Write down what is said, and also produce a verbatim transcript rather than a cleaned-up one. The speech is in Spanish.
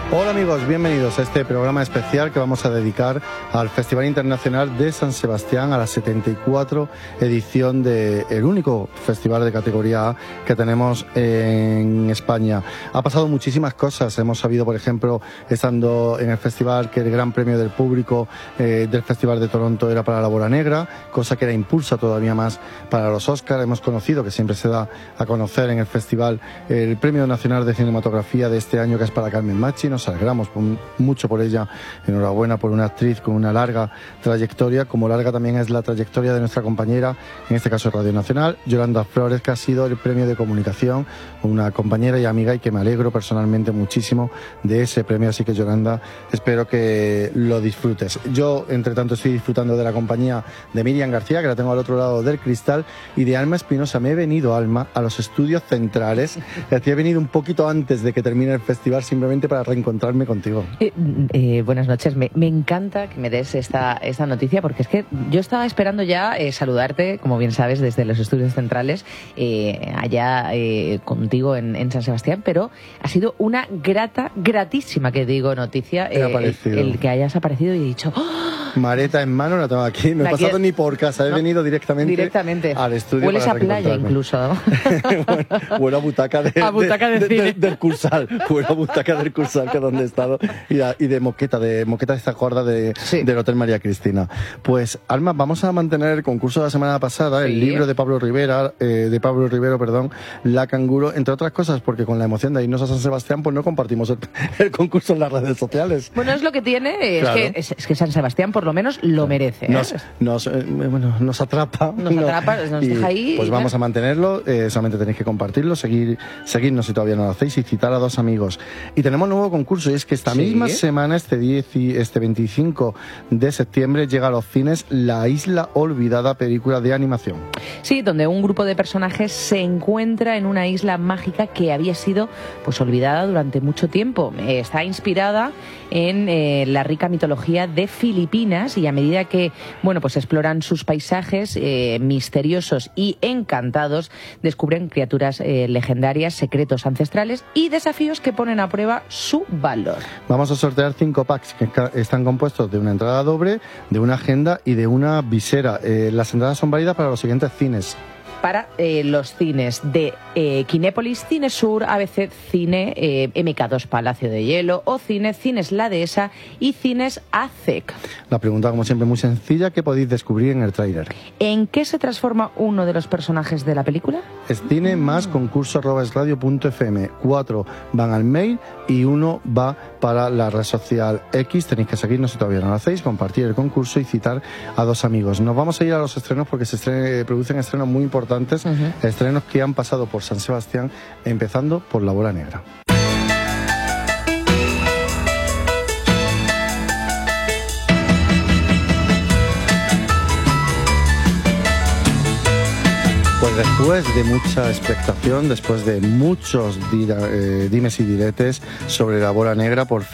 Hola amigos, bienvenidos a este programa especial que vamos a dedicar al Festival Internacional de San Sebastián, a la setenta y cuatro edición del único festival de categoría A que tenemos en España. Ha pasado muchísimas cosas, hemos sabido, por ejemplo, estando en el festival, que el gran premio del público eh, del Festival de Toronto era para la bola negra, cosa que era impulsa todavía más para los Oscars. Hemos conocido, que siempre se da a conocer en el festival, el Premio Nacional de Cinematografía de este año, que es para Carmen Machi. Nos alegramos mucho por ella. Enhorabuena por una actriz con una larga trayectoria, como larga también es la trayectoria de nuestra compañera, en este caso de Radio Nacional, Yolanda Flores, que ha sido el premio de comunicación, una compañera y amiga, y que me alegro personalmente muchísimo de ese premio. Así que, Yolanda, espero que lo disfrutes. Yo, entre tanto, estoy disfrutando de la compañía de Miriam García, que la tengo al otro lado del cristal, y de Alma Espinosa. Me he venido, Alma, a los estudios centrales. He venido un poquito antes de que termine el festival, simplemente para reencontrarme contigo. Eh, eh, buenas noches. Me, me encanta que me des esta, esta noticia, porque es que yo estaba esperando ya eh, saludarte, como bien sabes, desde los estudios centrales, eh, allá eh, contigo en, en San Sebastián, pero ha sido una grata, gratísima, que digo, noticia eh, el, el que hayas aparecido, y he dicho... ¡Oh! Mareta en mano, la tengo aquí. No he pasado ni por casa, he no, venido directamente, directamente al estudio. Hueles a playa incluso. bueno, huele a butaca, de, a butaca de, de, de, de, del Cursal. Huele a butaca del Cursal, que es donde he estado. Y, a, y de moqueta, de moqueta de esta gorda de, sí. del Hotel María Cristina. Pues, Alma, vamos a mantener el concurso de la semana pasada, sí. el libro de Pablo Rivera, eh, de Pablo Rivero, perdón, La Canguro, entre otras cosas, porque con la emoción de irnos a San Sebastián, pues no compartimos el, el concurso en las redes sociales. Bueno, es lo que tiene, es, claro. que, es, es que San Sebastián, por lo menos, lo merece. ¿eh? Nos, nos, eh, bueno, nos atrapa. Nos atrapa, nos, nos deja ahí. Pues vamos a mantenerlo, eh, solamente tenéis que compartirlo, seguir, seguirnos si todavía no lo hacéis, y citar a dos amigos. Y tenemos un nuevo concurso, y es que esta ¿Sí? misma semana, este, diez y, este veinticinco de septiembre, llega a los cines La Isla Olvidada, película de animación. Sí, donde un grupo de personajes se encuentra en una isla mágica que había sido pues olvidada durante mucho tiempo. Eh, está inspirada en eh, la rica mitología de Filipinas, y a medida que bueno pues exploran sus paisajes eh, misteriosos y encantados, descubren criaturas eh, legendarias, secretos ancestrales y desafíos que ponen a prueba su valor. Vamos a sortear cinco packs que están compuestos de una entrada doble, de una agenda y de una visera. Eh, las entradas son válidas para los siguientes cines. Para eh, los cines de eh, Kinépolis, Cine Sur, A B C Cine, eh, M K dos Palacio de Hielo, O Cine, Cines La Dehesa y Cines A C E C. La pregunta, como siempre, muy sencilla, ¿qué podéis descubrir en el tráiler? ¿En qué se transforma uno de los personajes de la película? Es cine más concurso arroba es radio punto f m. Cuatro van al mail y uno va para la red social X. Tenéis que seguirnos si todavía no lo hacéis, compartir el concurso y citar a dos amigos. Nos vamos a ir a los estrenos, porque se estrene, producen estrenos muy importantes. Uh-huh. Estrenos que han pasado por San Sebastián, empezando por La Bola Negra. Pues después de mucha expectación, después de muchos dira, eh, dimes y diretes sobre La Bola Negra, por